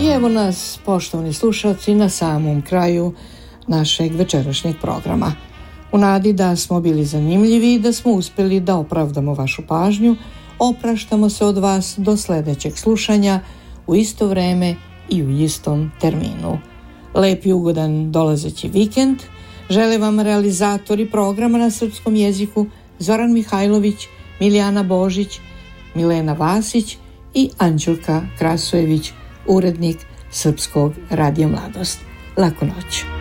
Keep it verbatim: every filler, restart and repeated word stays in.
evo nas, poštovani slušalci, na samom kraju našeg večerašnjeg programa. U nadi da smo bili zanimljivi i da smo uspjeli da opravdamo vašu pažnju, opraštamo se od vas do sljedećeg slušanja u isto vreme i u istom terminu. Lep i ugodan dolazeći vikend žele vam realizatori programa na srpskom jeziku Zoran Mihajlović, Milijana Božić, Milena Vasić i Anđelka Krasojević, urednik Srpskog radija Mladost. Laku noć.